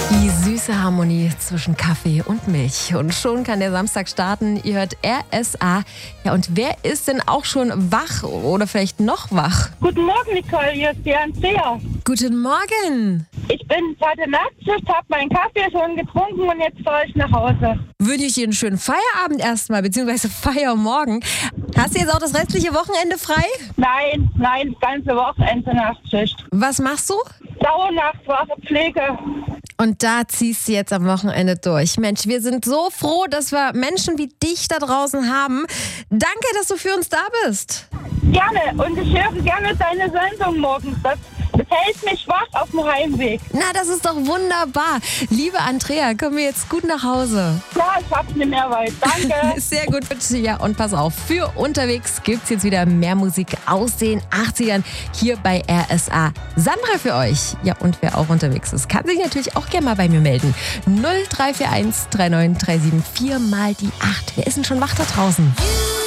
Die süße Harmonie zwischen Kaffee und Milch. Und schon kann der Samstag starten. Ihr hört RSA. Ja, und wer ist denn auch schon wach oder vielleicht noch wach? Guten Morgen, Nicole, hier ist die Andrea. Guten Morgen. Ich bin heute Nachtschicht, habe meinen Kaffee schon getrunken und jetzt fahre ich nach Hause. Wünsche ich dir einen schönen Feierabend erstmal, beziehungsweise Feiermorgen. Hast du jetzt auch das restliche Wochenende frei? Nein, das ganze Wochenende Nachtschicht. Was machst du? Dauernachtwache, Pflege. Und da ziehst du jetzt am Wochenende durch. Mensch, wir sind so froh, dass wir Menschen wie dich da draußen haben. Danke, dass du für uns da bist. Gerne, und ich höre gerne deine Sendung morgens. Das hält mich wach auf dem Heimweg. Na, das ist doch wunderbar. Liebe Andrea, kommen wir jetzt gut nach Hause. Ja, ich hab's nicht mehr weit. Danke. Sehr gut, bitte. Ja, und pass auf, für unterwegs gibt's jetzt wieder mehr Musik aus den 80ern hier bei RSA. Sandra für euch. Ja, und wer auch unterwegs ist, kann sich natürlich auch gerne mal bei mir melden. 0341 3937 4 mal die 8. Wer ist denn schon wach da draußen?